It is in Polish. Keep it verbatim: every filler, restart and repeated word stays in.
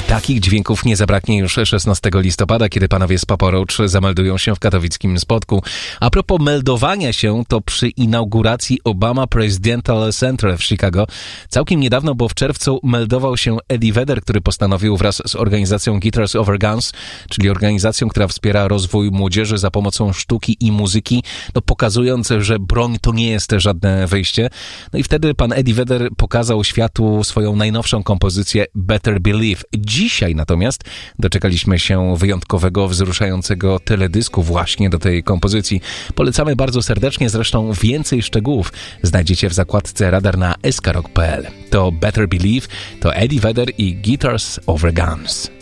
Takich dźwięków nie zabraknie już szesnastego listopada, kiedy panowie z Papa Roach zameldują się w katowickim Spodku. A propos meldowania się, to przy inauguracji Obama Presidential Center w Chicago całkiem niedawno, bo w czerwcu meldował się Eddie Vedder, który postanowił wraz z organizacją Guitars Over Guns, czyli organizacją, która wspiera rozwój młodzieży za pomocą sztuki i muzyki, no pokazując, że broń to nie jest żadne wyjście. No i wtedy pan Eddie Vedder pokazał światu swoją najnowszą kompozycję Better Believe. Dzisiaj natomiast doczekaliśmy się wyjątkowego, wzruszającego teledysku właśnie do tej kompozycji. Polecamy bardzo serdecznie, zresztą więcej szczegółów znajdziecie w zakładce radar na eskarok kropka pe el. To Better Believe, to Eddie Vedder i Guitars Over Guns.